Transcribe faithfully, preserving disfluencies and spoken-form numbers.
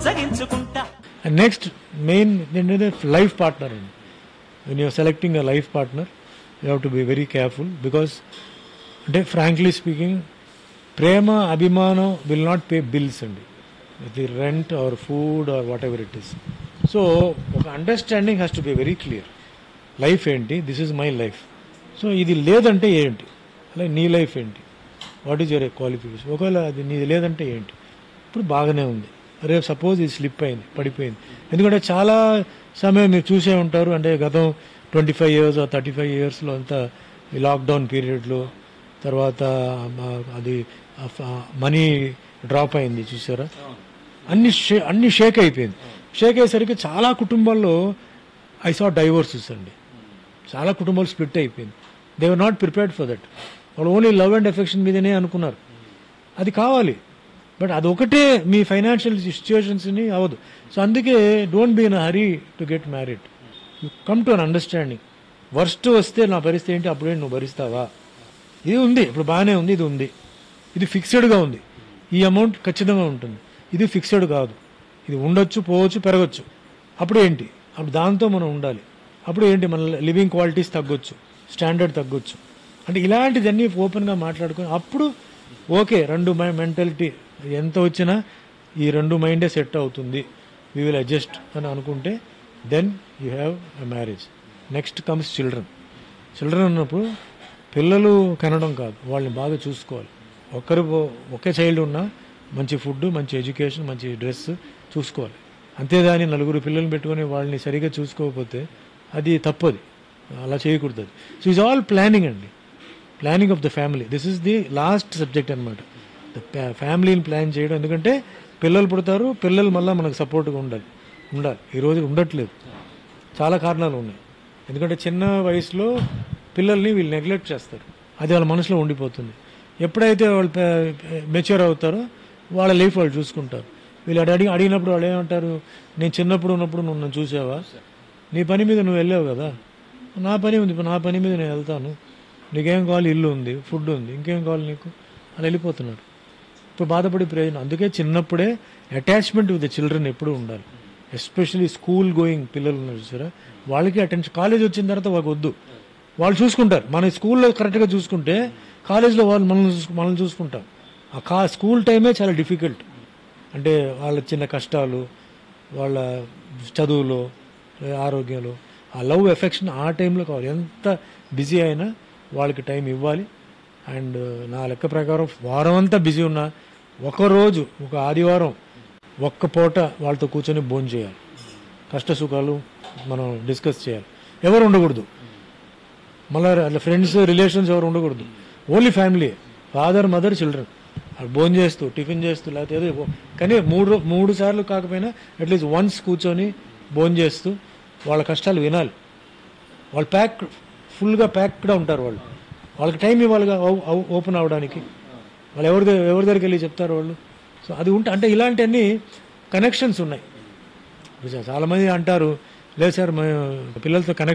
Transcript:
బుజ్జగించుకుంటా. And next main life partner. When you are selecting a life partner, you have to be very careful because, frankly speaking, prema abhimano will not pay bills and the rent or food or whatever it is. So understanding has to be very clear. Life enti, this is my life. So ఇది లేదంటే ఏంటి, అలా నీ life ఏంటి, what is your qualification, ఒకవేళ అది నీది లేదంటే ఏంటి. ఇప్పుడు బాగానే ఉంది, రేపు సపోజ్ ఇది స్లిప్ అయింది, పడిపోయింది. ఎందుకంటే చాలా సమయం మీరు చూసే ఉంటారు, అంటే గతం twenty five years thirty five ఇయర్స్లో అంతా ఈ లాక్డౌన్ పీరియడ్లో తర్వాత అది మనీ డ్రాప్ అయింది చూసారా, అన్ని షే అన్ని షేక్ అయిపోయింది. షేక్ అయ్యేసరికి చాలా కుటుంబాల్లో ఐ సా డైవోర్సెస్ అండి, చాలా కుటుంబాలు స్ప్లిట్ అయిపోయింది. They were not prepared for that. వాళ్ళు ఓన్లీ లవ్ అండ్ ఎఫెక్షన్ మీదనే అనుకున్నారు. అది కావాలి, బట్ అదొకటే మీ ఫైనాన్షియల్ సిచ్యువేషన్స్ని అవ్వదు. సో అందుకే don't be in a hurry to get married. You come to an understanding. Worst వస్తే నా పరిస్థితి ఏంటి, అప్పుడే నువ్వు భరిస్తావా, ఇది ఉంది ఇప్పుడు బాగానే ఉంది, ఇది ఉంది, ఇది ఫిక్స్డ్గా ఉంది, ఈ అమౌంట్ ఖచ్చితంగా ఉంటుంది, ఇది ఫిక్స్డ్ కాదు, ఇది ఉండొచ్చు పోవచ్చు పెరగచ్చు, అప్పుడు ఏంటి, అప్పుడు దాంతో మనం ఉండాలి. అప్పుడు ఏంటి, మన లివింగ్ క్వాలిటీస్ తగ్గొచ్చు, స్టాండర్డ్ తగ్గొచ్చు. అంటే ఇలాంటిదన్నీ ఓపెన్గా మాట్లాడుకొని అప్పుడు ఓకే రెండు మెంటాలిటీ ఎంత వచ్చినా ఈ రెండు మైండే సెట్ అవుతుంది, వీ విల్ అడ్జస్ట్ అని అనుకుంటే then you have a marriage. Next comes children. Children ఉన్నప్పుడు పిల్లలు కనడం కాదు, వాళ్ళని బాగా చూసుకోవాలి. ఒక్కరు ఒకే చైల్డ్ ఉన్నా మంచి ఫుడ్, మంచి ఎడ్యుకేషన్, మంచి డ్రెస్ చూసుకోవాలి. అంతేగాని నలుగురు పిల్లల్ని పెట్టుకొని వాళ్ళని సరిగా చూసుకోకపోతే అది తప్పది, అలా చేయకూడదు. సో ఇట్స్ ఆల్ ప్లానింగ్ అండి, planning of the family. This is the last subject అనమాట, ద ఫ్యామిలీని ప్లాన్ చేయడం. ఎందుకంటే పిల్లలు పుడతారు, పిల్లలు మళ్ళీ మనకు సపోర్ట్గా ఉండాలి ఉండాలి ఈరోజు ఉండట్లేదు, చాలా కారణాలు ఉన్నాయి. ఎందుకంటే చిన్న వయసులో పిల్లల్ని వీళ్ళు నెగ్లెక్ట్ చేస్తారు, అది వాళ్ళ మనసులో ఉండిపోతుంది. ఎప్పుడైతే వాళ్ళు మెచ్యూర్ అవుతారో వాళ్ళ లైఫ్ వాళ్ళు చూసుకుంటారు. వీళ్ళు అడిగి అడిగినప్పుడు వాళ్ళు ఏమంటారు, నేను చిన్నప్పుడు ఉన్నప్పుడు నువ్వు నన్ను చూసావా, నీ పని మీద నువ్వు వెళ్ళావు కదా, నా పని ఉంది, నా పని మీద నేను వెళ్తాను, నీకేం కావాలి, ఇల్లు ఉంది, ఫుడ్ ఉంది, ఇంకేం కావాలి నీకు, అలా వెళ్ళిపోతున్నారు. ఇప్పుడు బాధపడే ప్రయోజనం. అందుకే చిన్నప్పుడే అటాచ్మెంట్ విత్ ద చిల్డ్రన్ ఎప్పుడూ ఉండాలి. ఎస్పెషలీ స్కూల్ గోయింగ్ పిల్లలు ఉన్నారు చూసారా, వాళ్ళకి అటెన్షన్. కాలేజ్ వచ్చిన తర్వాత వాళ్ళకి వద్దు, వాళ్ళు చూసుకుంటారు. మన స్కూల్లో కరెక్ట్గా చూసుకుంటే కాలేజ్లో వాళ్ళు మనల్ని చూసు మనల్ని చూసుకుంటాం. ఆ కా స్కూల్ టైమే చాలా డిఫికల్ట్. అంటే వాళ్ళ చిన్న కష్టాలు, వాళ్ళ చదువులో, ఆరోగ్యంలో, ఆ లవ్ ఎఫెక్షన్ ఆ టైంలో కావాలి. ఎంత బిజీ అయినా వాళ్ళకి టైం ఇవ్వాలి. అండ్ నా లెక్క ప్రకారం వారం అంతా బిజీ ఉన్నా ఒకరోజు ఒక ఆదివారం ఒక్క పూట వాళ్ళతో కూర్చొని భోజనం చేయాలి, కష్ట సుఖాలు మనం డిస్కస్ చేయాలి. ఎవరు ఉండకూడదు, మళ్ళీ అట్లా ఫ్రెండ్స్ రిలేషన్స్ ఎవరు ఉండకూడదు, only family, father mother children. భోజనం చేస్తూ టిఫిన్ చేస్తూ లేకపోతే ఏదో కానీ మూడు మూడు సార్లు కాకపోయినా అట్లీస్ట్ వన్స్ కూర్చొని భోజనం చేస్తూ వాళ్ళ కష్టాలు వినాలి. వాళ్ళు ప్యాక్ ఫుల్గా ప్యాక్గా ఉంటారు, వాళ్ళు వాళ్ళకి టైం ఇవ్వాలిగా ఓపెన్ అవ్వడానికి. వాళ్ళు ఎవరి ఎవరి దగ్గరికి వెళ్ళి చెప్తారు వాళ్ళు. సో అది ఉంటే అంటే ఇలాంటివన్నీ కనెక్షన్స్ ఉన్నాయి. చాలామంది అంటారు లేదు సార్ మేము పిల్లలతో కనెక్ట్